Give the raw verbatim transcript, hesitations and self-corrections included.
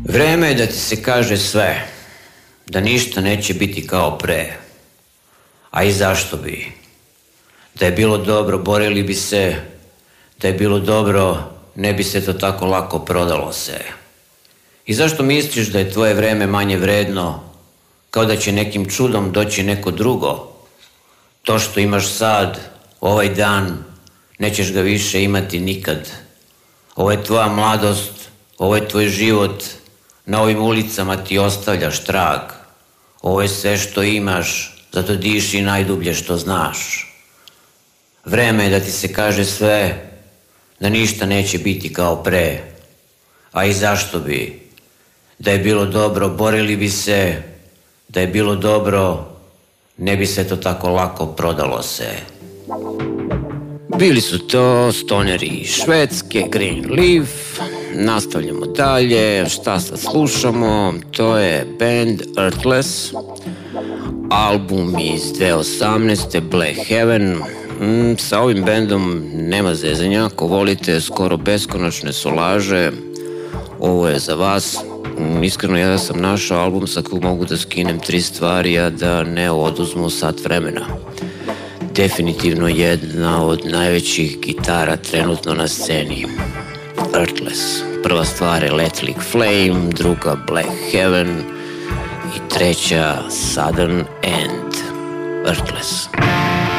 Vreme je da ti se kaže sve, da ništa neće biti kao pre. A i zašto bi? Da je bilo dobro, borili bi se. Da je bilo dobro, ne bi se to tako lako prodalo se. I zašto misliš da je tvoje vreme manje vredno, kao da će nekim čudom doći neko drugo? To što imaš sad, ovaj dan, nećeš ga više imati nikad. Ovo je tvoja mladost, ovo je tvoj život, na ovim ulicama ti ostavljaš trag. Ovo je sve što imaš, zato diši najdublje što znaš. Vreme je da ti se kaže sve, da ništa neće biti kao pre. A i zašto bi? Da je bilo dobro, borili bi se. Da je bilo dobro, ne bi se to tako lako prodalo se. Bili su to stoneri iz Švedske, Green Leaf. Nastavljamo dalje. Šta sad slušamo? To je band Earthless. Album iz dve tisuće osamnaeste. Black Heaven. Mm, sa ovim bendom nema zezanja. Ako volite skoro beskonačne solaže, ovo je za vas. Mm, iskreno, ja sam našao album sa kojeg mogu da skinem tri stvari, a da ne oduzmu sat vremena. Definitivno jedna od najvećih gitara trenutno na sceni. Earthless. Prva stvar je Let Like Flame, druga Black Heaven i treća Sudden End. Earthless.